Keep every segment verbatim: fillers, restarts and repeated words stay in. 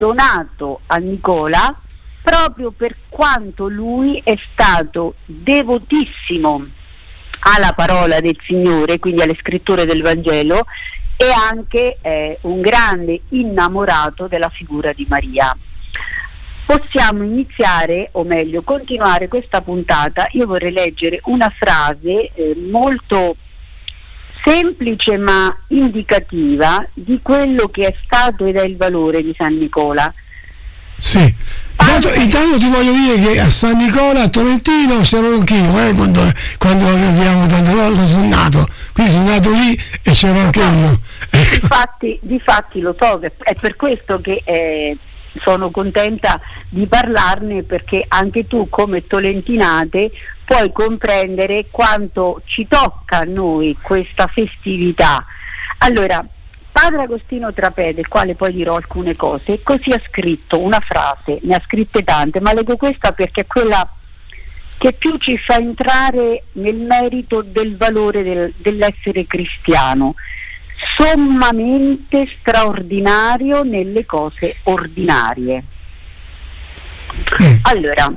donato a Nicola proprio per quanto lui è stato devotissimo alla parola del Signore, quindi alle scritture del Vangelo, e anche eh, un grande innamorato della figura di Maria. Possiamo iniziare, o meglio continuare questa puntata. Io vorrei leggere una frase eh, molto semplice ma indicativa di quello che è stato ed è il valore di San Nicola. Sì, intanto, intanto ti voglio dire che a San Nicola a Tolentino c'ero anch'io, eh, quando, quando abbiamo tanto, lo sono nato, quindi sono nato lì e c'ero anche io. Ecco. Difatti, difatti lo so, è per questo che eh, sono contenta di parlarne, perché anche tu come tolentinate puoi comprendere quanto ci tocca a noi questa festività. Allora, Padre Agostino Trapè, del quale poi dirò alcune cose, così ha scritto una frase, ne ha scritte tante, ma leggo questa perché è quella che più ci fa entrare nel merito del valore del, dell'essere cristiano: sommamente straordinario nelle cose ordinarie. Mm. Allora,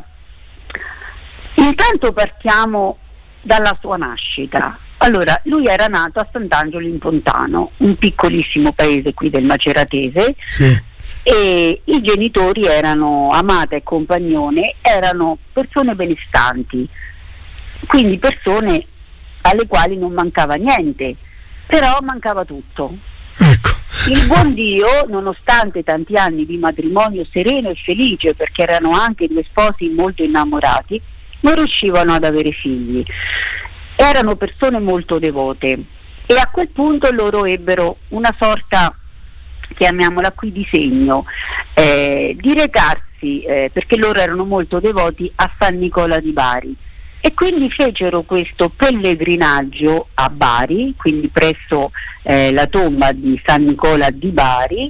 intanto partiamo dalla sua nascita. Allora, lui era nato a Sant'Angelo in Pontano, un piccolissimo paese qui del Maceratese, sì. E i genitori erano, Amata e Compagnone, erano persone benestanti, quindi persone alle quali non mancava niente, però mancava tutto. Ecco. Il buon Dio, nonostante tanti anni di matrimonio sereno e felice, perché erano anche due sposi molto innamorati, non riuscivano ad avere figli. Erano persone molto devote e a quel punto loro ebbero una sorta, chiamiamola qui, di segno, eh, di recarsi, eh, perché loro erano molto devoti, a San Nicola di Bari, e quindi fecero questo pellegrinaggio a Bari, quindi presso eh, la tomba di San Nicola di Bari,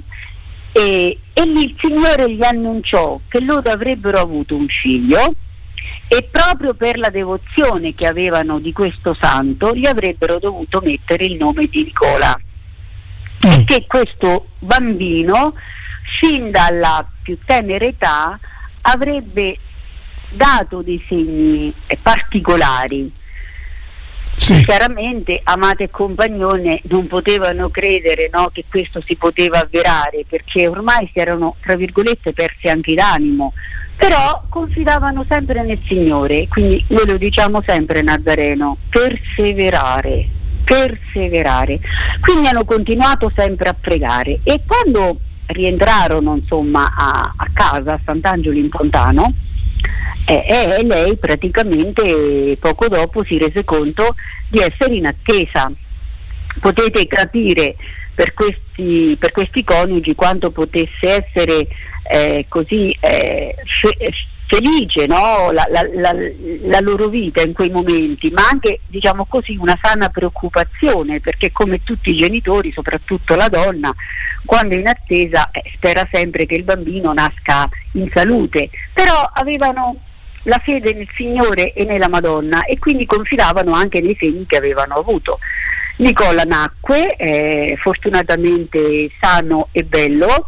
e, e lì il Signore gli annunciò che loro avrebbero avuto un figlio, e proprio per la devozione che avevano di questo santo gli avrebbero dovuto mettere il nome di Nicola, mm. e che questo bambino fin dalla più tenera età avrebbe dato dei segni particolari. Sì. Chiaramente Amata e Compagnone non potevano credere, no, che questo si poteva avverare, perché ormai si erano, tra virgolette, persi anche d'animo, però confidavano sempre nel Signore. Quindi noi lo diciamo sempre, Nazareno: perseverare, perseverare. Quindi hanno continuato sempre a pregare, e quando rientrarono insomma a, a casa a Sant'Angelo in Pontano, eh, eh, lei praticamente poco dopo si rese conto di essere in attesa. Potete capire per questi, per questi coniugi quanto potesse essere eh, così eh, fe- felice, no? la, la, la, la loro vita in quei momenti, ma anche, diciamo così, una sana preoccupazione, perché come tutti i genitori, soprattutto la donna, quando è in attesa eh, spera sempre che il bambino nasca in salute, però avevano la fede nel Signore e nella Madonna, e quindi confidavano anche nei segni che avevano avuto. Nicola nacque eh, fortunatamente sano e bello,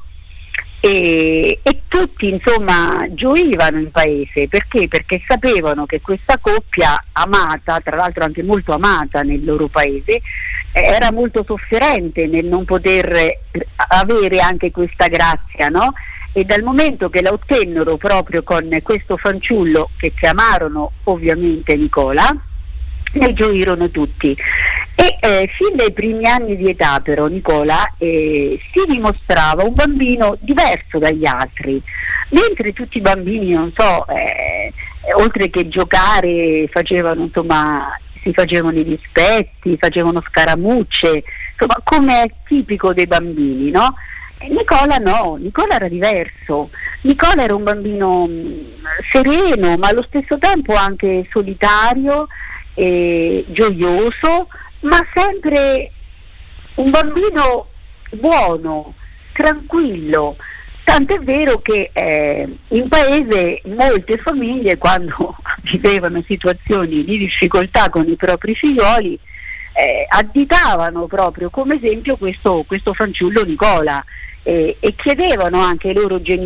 e, e tutti insomma gioivano in paese. Perché? Perché sapevano che questa coppia amata, tra l'altro anche molto amata nel loro paese, eh, era molto sofferente nel non poter avere anche questa grazia, no? E dal momento che la ottennero proprio con questo fanciullo, che chiamarono ovviamente Nicola, ne gioirono tutti. E eh, fin dai primi anni di età però Nicola eh, si dimostrava un bambino diverso dagli altri, mentre tutti i bambini, non so, eh, oltre che giocare facevano, insomma, si facevano i dispetti, facevano scaramucce, insomma, come è tipico dei bambini, no? E Nicola no, Nicola era diverso. Nicola era un bambino mh, sereno, ma allo stesso tempo anche solitario e gioioso, ma sempre un bambino buono, tranquillo. Tant'è vero che eh, in paese molte famiglie, quando vivevano situazioni di difficoltà con i propri figlioli, eh, additavano proprio come esempio questo, questo fanciullo Nicola, eh, e chiedevano anche ai loro genitori